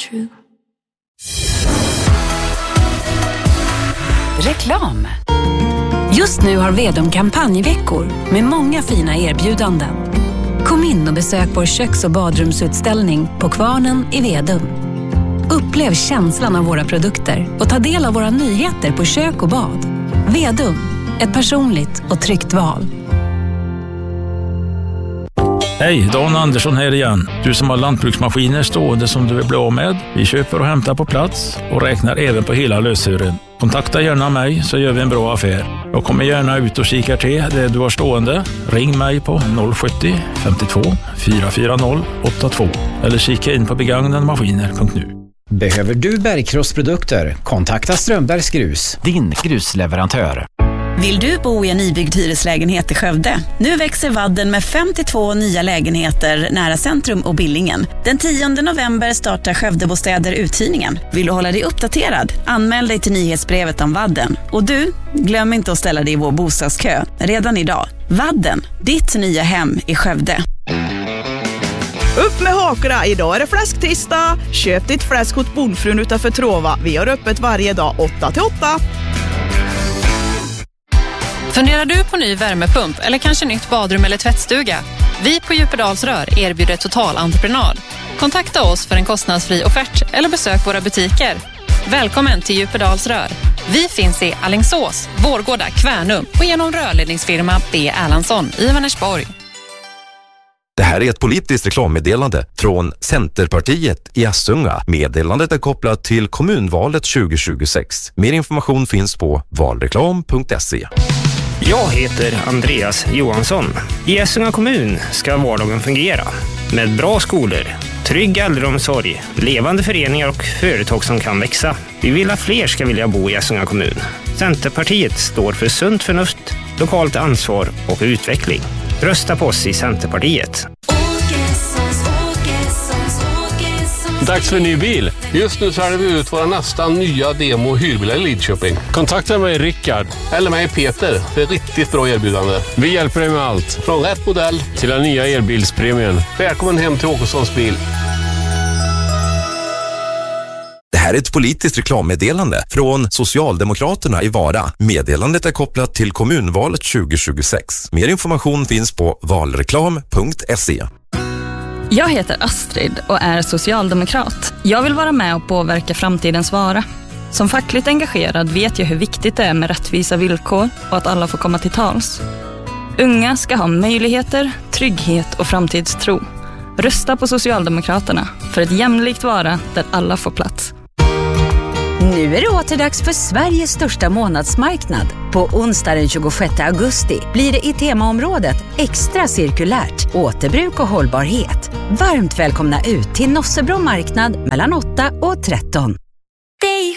true. Reklam. Just nu har Vedum kampanjveckor med många fina erbjudanden. Kom in och besök vår köks- och badrumsutställning på Kvarnen i Vedum. Upplev känslan av våra produkter och ta del av våra nyheter på kök och bad. Vedum, ett personligt och tryggt val. Hej, Dan Andersson här igen. Du som har lantbruksmaskiner stående som du vill bli av med. Vi köper och hämtar på plats och räknar även på hela löshören. Kontakta gärna mig så gör vi en bra affär. Jag kommer gärna ut och kikar till det du har stående. Ring mig på 070 52 440 82 eller kika in på begagnadmaskiner.nu. Behöver du bergkrossprodukter? Kontakta Strömbergs Grus, din grusleverantör. Vill du bo i en nybyggd hyreslägenhet i Skövde? Nu växer Vadden med 52 nya lägenheter nära centrum och Billingen. Den 10 november startar Skövdebostäder uthyrningen. Vill du hålla dig uppdaterad? Anmäl dig till nyhetsbrevet om Vadden. Och du, glöm inte att ställa dig i vår bostadskö redan idag. Vadden, ditt nya hem i Skövde. Upp med hakorna, idag är det fläsktisdag. Köp ditt fläsk hos Bondfrun utanför Trova. Vi har öppet varje dag 8-8. Funderar du på ny värmepump eller kanske nytt badrum eller tvättstuga? Vi på Djupedalsrör erbjuder totalentreprenad. Kontakta oss för en kostnadsfri offert eller besök våra butiker. Välkommen till Djupedalsrör. Vi finns i Alingsås, Vårgårda, Kvärnum och genom rörledningsfirma B. Erlandsson i Vänersborg. Det här är ett politiskt reklammeddelande från Centerpartiet i Assunga. Meddelandet är kopplat till kommunvalet 2026. Mer information finns på valreklam.se. Jag heter Andreas Johansson. I Assunga kommun ska vardagen fungera med bra skolor, trygg äldreomsorg, levande föreningar och företag som kan växa. Vi vill att fler ska vilja bo i Assunga kommun. Centerpartiet står för sunt förnuft, lokalt ansvar och utveckling. Rösta på oss i Centerpartiet. Dags för en ny bil. Just nu säljer vi ut våra nästan nya demo- och hyrbilar i Lidköping. Kontakta mig Rickard. Eller mig Peter. Det är riktigt bra erbjudande. Vi hjälper dig med allt. Från rätt modell till den nya elbilspremien. Välkommen hem till Åkessons bil. Det här är ett politiskt reklammeddelande från Socialdemokraterna i Vara. Meddelandet är kopplat till kommunvalet 2026. Mer information finns på valreklam.se. Jag heter Astrid och är socialdemokrat. Jag vill vara med och påverka framtidens Vara. Som fackligt engagerad vet jag hur viktigt det är med rättvisa villkor och att alla får komma till tals. Unga ska ha möjligheter, trygghet och framtidstro. Rösta på Socialdemokraterna för ett jämlikt Vara där alla får plats. Nu är det återdags för Sveriges största månadsmarknad. På onsdag den 26 augusti blir det i temaområdet extra cirkulärt, återbruk och hållbarhet. Varmt välkomna ut till Nossebro marknad mellan 8 och 13.